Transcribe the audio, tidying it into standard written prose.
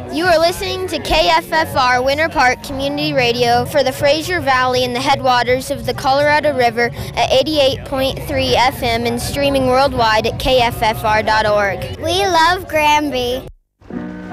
You are listening to KFFR Winter Park Community Radio for the Fraser Valley and the headwaters of the Colorado River at 88.3 FM and streaming worldwide at kffr.org. We love Granby.